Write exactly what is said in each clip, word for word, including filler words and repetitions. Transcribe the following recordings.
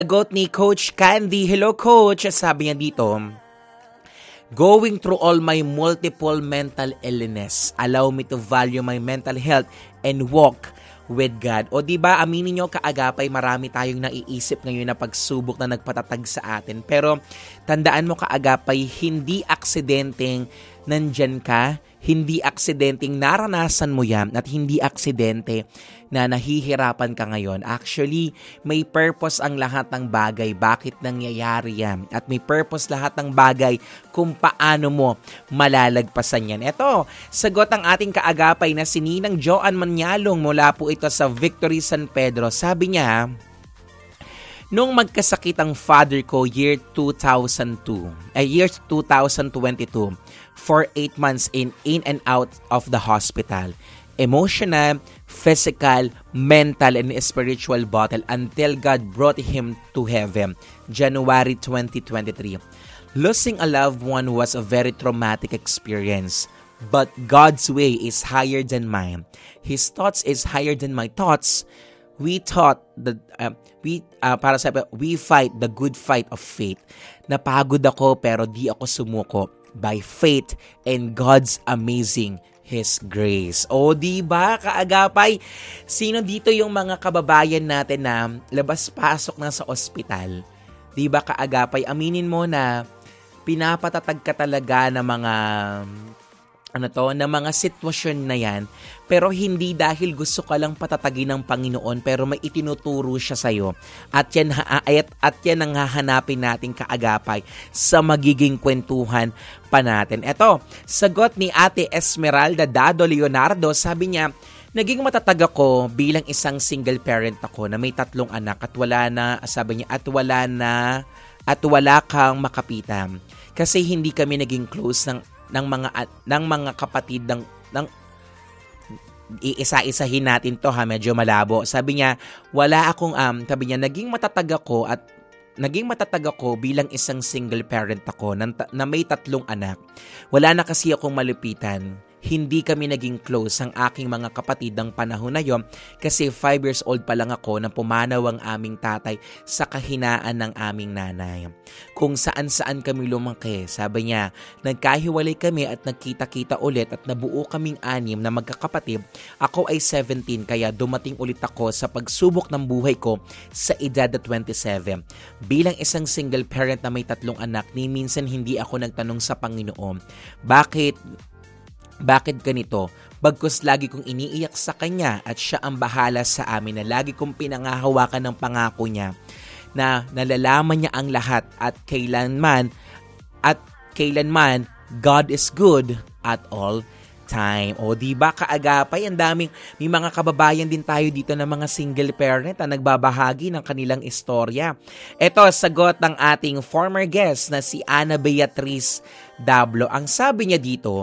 Sagot ni Coach Candy. Hello, Coach. Sabi niya dito, going through all my multiple mental illness, allow me to value my mental health and walk with God. O di ba aminin nyo kaagapay, marami tayong naiisip ngayon na pagsubok na nagpatatag sa atin. Pero tandaan mo kaagapay, hindi aksidenteng nandyan ka, hindi aksidenteng naranasan mo yan, at hindi aksidente na nahihirapan ka ngayon. Actually, may purpose ang lahat ng bagay. Bakit nangyayari yan? At may purpose lahat ng bagay kung paano mo malalagpasan yan. Ito, sagot ang ating kaagapay na si Ninang Joan Manyalong mula po ito sa Victory San Pedro. Sabi niya, nung magkasakit ang father ko year two thousand two, ay year two thousand twenty-two, for eight months in in and out of the hospital. Emotional, physical, mental, and spiritual battle until God brought him to heaven. January twenty twenty-three. Losing a loved one was a very traumatic experience. But God's way is higher than mine. His thoughts is higher than my thoughts. We taught that uh, we uh, para sa we fight the good fight of faith. Napagod ako pero di ako sumuko by faith and God's amazing His grace. O di ba kaagapay, sino dito yung mga kababayan natin na labas-pasok na sa ospital? Di ba kaagapay, aminin mo na pinapatatag ka talaga ng mga ano to, na mga sitwasyon na yan, pero hindi dahil gusto ka lang patatagin ng Panginoon, pero may itinuturo siya sa'yo. At yan, at, at yan ang hahanapin natin kaagapay sa magiging kwentuhan pa natin. Eto, sagot ni Ate Esmeralda Dado Leonardo, sabi niya, naging matatag ako bilang isang single parent ako na may tatlong anak at wala na, sabi niya, at wala na, at wala kang makapitan. Kasi hindi kami naging close ng ng mga ng mga kapatid ng ng iisa-isahin natin to ha, medyo malabo. Sabi niya, wala akong um sabi niya naging matatag ako at naging matatag ako bilang isang single parent ako na, na may tatlong anak. Wala na kasi akong malupitan. Hindi kami naging close ang aking mga kapatid ng panahon na yon kasi five years old pa lang ako na pumanaw ang aming tatay sa kahinaan ng aming nanay. Kung saan-saan kami lumaki, sabi niya, nagkahiwalay kami at nagkita-kita ulit at nabuo kaming anim na magkakapatid. Ako ay seventeen kaya dumating ulit ako sa pagsubok ng buhay ko sa edad na twenty-seven. Bilang isang single parent na may tatlong anak, ni minsan hindi ako nagtanong sa Panginoon, bakit Bakit ganito? Bagkus lagi kong iniiyak sa Kanya at Siya ang bahala sa amin na lagi kong pinangahawakan ng pangako Niya na nalalaman Niya ang lahat at kailanman at kailanman God is good at all time. O di ba kaagapay, ang daming may mga kababayan din tayo dito na mga single parent na nagbabahagi ng kanilang istorya. Ito sagot ng ating former guest na si Ana Beatriz Dablo. Ang sabi niya dito,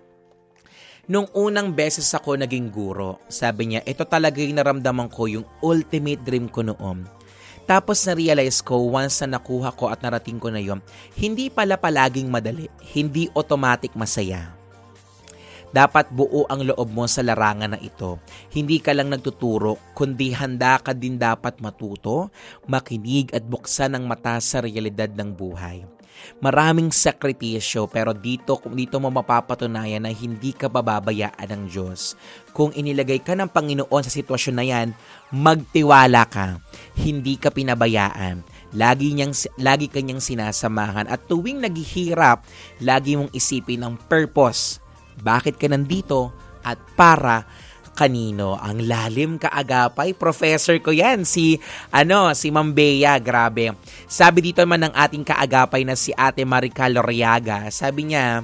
nung unang beses ako naging guro, sabi niya, ito talaga yung naramdaman ko, yung ultimate dream ko noon. Tapos na-realize ko, once na nakuha ko at narating ko na yun, hindi pala palaging madali, hindi automatic masaya. Dapat buo ang loob mo sa larangan na ito. Hindi ka lang nagtuturo, kundi handa ka din dapat matuto, makinig at buksan ang mata sa realidad ng buhay. Maraming sakripisyo pero dito, dito mo mapapatunayan na hindi ka bababayaan ng Diyos. Kung inilagay ka ng Panginoon sa sitwasyon na yan, magtiwala ka. Hindi ka pinabayaan. Lagi, niyang, lagi kanyang sinasamahan at tuwing naghihirap, lagi mong isipin ang purpose. Bakit ka nandito at para kanino? Ang lalim kaagapay, professor ko yan, si, ano, si Ma'am Bea, grabe. Sabi dito naman ng ating kaagapay na si Ate Marica Loriaga, sabi niya,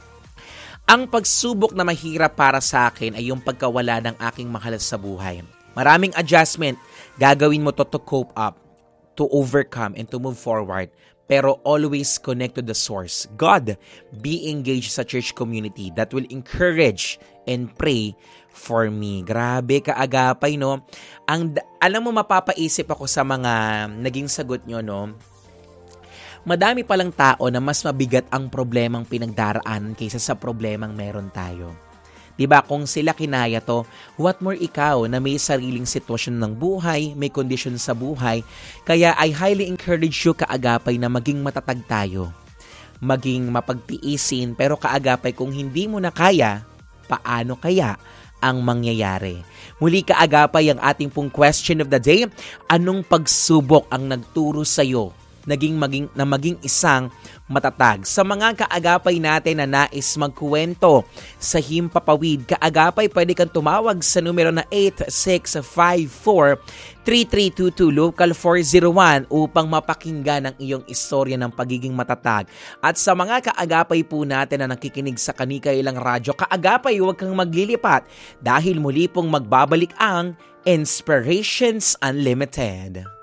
ang pagsubok na mahirap para sa akin ay yung pagkawala ng aking mahal sa buhay. Maraming adjustment, gagawin mo to to cope up, to overcome, and to move forward. Pero always connect to the source. God, be engaged sa church community that will encourage and pray for me. Grabe kaagapay, no? Ang, alam mo, mapapaisip ako sa mga naging sagot nyo, no? Madami palang tao na mas mabigat ang problemang pinagdaraanan kaysa sa problemang meron tayo. 'Di ba? Kung sila kinaya to, what more ikaw na may sariling sitwasyon ng buhay, may kondisyon sa buhay. Kaya I highly encourage you, kaagapay, na maging matatag tayo. Maging mapagtiisin, pero kaagapay, kung hindi mo na kaya, paano kaya ang mangyayari? Muli, kaagapay, ang ating pong question of the day: anong pagsubok ang nagturo sa'yo naging maging na maging isang matatag? Sa mga kaagapay natin na nais magkuwento sa Himpapawid, kaagapay, pwede kang tumawag sa numero na eight six five four, three three two two, local four zero one, upang mapakinggan ang iyong istorya ng pagiging matatag. At sa mga kaagapay po natin na nakikinig sa Kanikailang Radyo, kaagapay, huwag kang maglilipat dahil muli pong magbabalik ang Inspirations Unlimited.